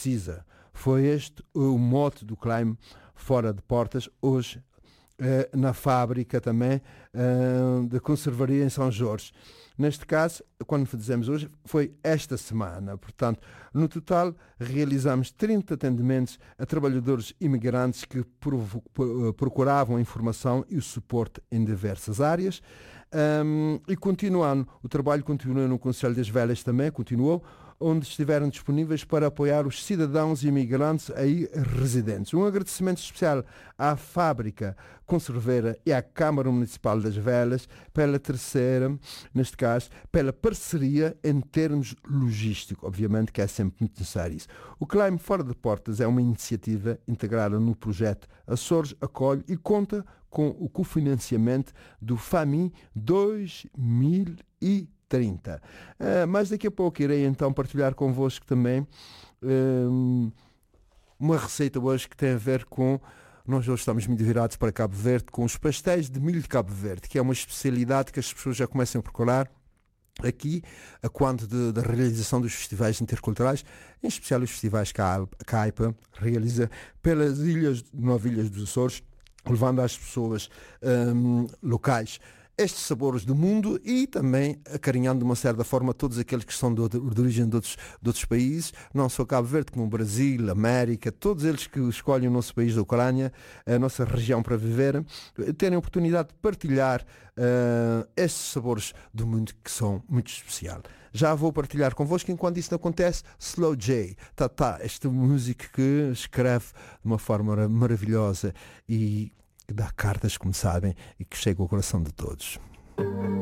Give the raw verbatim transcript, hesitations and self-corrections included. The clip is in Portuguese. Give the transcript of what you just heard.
precisa. Foi este o mote do Climb Fora de Portas, hoje eh, na fábrica também eh, de conservaria em São Jorge. Neste caso, quando fizemos hoje, foi esta semana. Portanto, no total, realizamos trinta atendimentos a trabalhadores imigrantes que provo- procuravam informação e o suporte em diversas áreas. Um, e continuando, o trabalho continua no Conselho das Velhas também, continuou, onde estiveram disponíveis para apoiar os cidadãos imigrantes aí residentes. Um agradecimento especial à Fábrica Conserveira e à Câmara Municipal das Velhas pela terceira, neste caso, pela parceria em termos logísticos. Obviamente que é sempre muito necessário isso. O Climb Fora de Portas é uma iniciativa integrada no projeto Açores Acolhe e conta com o cofinanciamento do FAMI dois mil e trinta. Uh, mas daqui a pouco irei então partilhar convosco também um, uma receita hoje que tem a ver com, nós hoje estamos muito virados para Cabo Verde, com os pastéis de milho de Cabo Verde, que é uma especialidade que as pessoas já começam a procurar aqui, a quanto da realização dos festivais interculturais, em especial os festivais que a AIPA realiza pelas ilhas, nove ilhas dos Açores, levando às pessoas um, locais estes sabores do mundo e também acarinhando de uma certa forma todos aqueles que são de, de origem de outros, de outros países, não só Cabo Verde, como o Brasil, América, todos eles que escolhem o nosso país da Ucrânia, a nossa região para viver, terem a oportunidade de partilhar uh, estes sabores do mundo que são muito especial. Já vou partilhar convosco, enquanto isso não acontece, Slow J, tá, tá, este músico que escreve de uma forma maravilhosa e que dá cartas, como sabem, e que chega ao coração de todos.